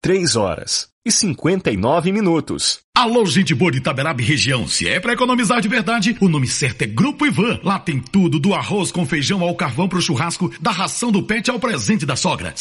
3h59. Alô, gente boa de Itaberaba e região. Se é pra economizar de verdade, o nome certo é Grupo Ivan. Lá tem tudo, do arroz com feijão ao carvão pro churrasco, da ração do pet ao presente da sogra.